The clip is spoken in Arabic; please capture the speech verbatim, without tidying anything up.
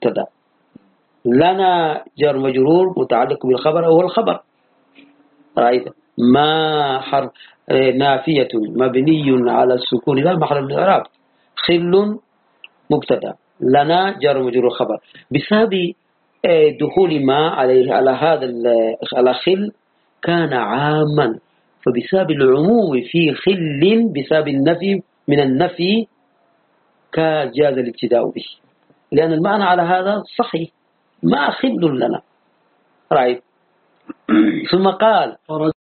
مبتدا، لنا جر مجرور متعلق بالخبر أو الخبر. رأيت ما حرف نافية مبني على السكون لا محل من الإعراب. خل مبتدا، لنا جر مجرور خبر. بسبب دخول ما عليه على هذا على خل كان عاما، فبسبب العموم في خل بسبب النفي من النفي كجاز الابتداء به، لأن المعنى على هذا صحيح، ما خل لنا. رأيت. ثم قال